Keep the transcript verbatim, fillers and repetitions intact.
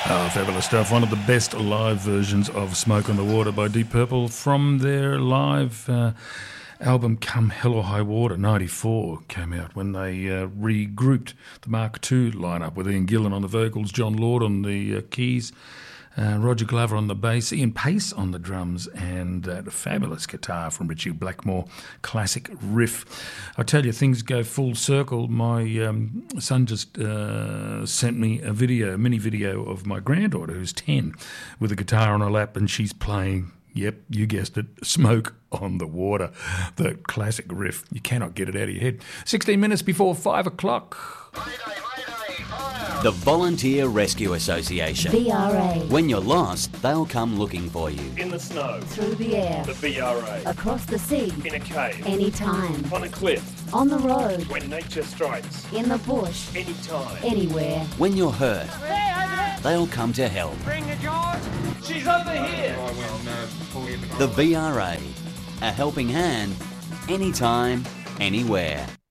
Oh, fabulous stuff. One of the best live versions of Smoke on the Water by Deep Purple from their live uh, album Come Hell or High Water, ninety-four, came out when they uh, regrouped the Mark two lineup with Ian Gillan on the vocals, John Lord on the uh, keys, uh, Roger Glover on the bass, Ian Pace on the drums, and that fabulous guitar from Richie Blackmore, classic riff. I tell you, things go full circle. My um, son just uh, sent me a video, a mini video of my granddaughter, who's ten, with a guitar on her lap, and she's playing, yep, you guessed it, Smoke on the Water, the classic riff. You cannot get it out of your head. sixteen minutes before five o'clock. The Volunteer Rescue Association. V R A. When you're lost, they'll come looking for you. In the snow. Through the air. The V R A. Across the sea. In a cave. Anytime. On a cliff. On the road. When nature strikes. In the bush. Anytime. Anywhere. When you're hurt, they'll come to help. Bring the George. She's over here. The V R A. A helping hand, anytime, anywhere.